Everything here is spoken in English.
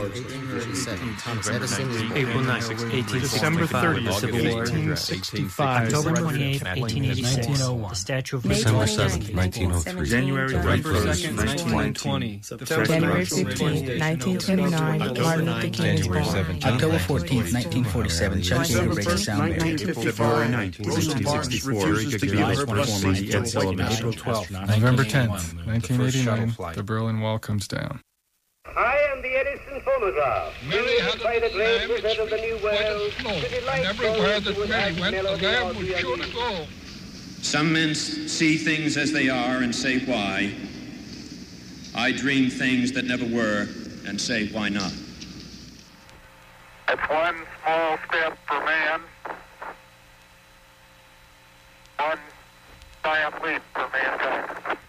1857, Thomas Edison was born. April 9, 1865. December 30th, Civil War. 1865. October 28, 1886. 1901. The Statue of December Liberty. 7th, 1903. January November 2nd, 1920. January 15, 1929, Martin Luther King is born. October 14th, 1947, Chuck Yeager breaks sound barrier. February 19th, 1964, July performer Ed Sullivan. April 12th, November 10th, 1989, the Berlin Wall comes down. I am the Edison phonograph. Mary had by the great a wizard of the New World. and everywhere that Mary went, the lamb was sure to go. Some men see things as they are and say why. I dream things that never were and say why not. It's one small step for man, one giant leap for mankind.